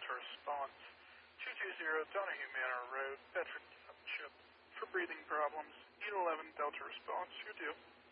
Delta Response, 220 Donahue Manor Road, Bedford Township. For breathing problems, 811 Delta Response, you're due.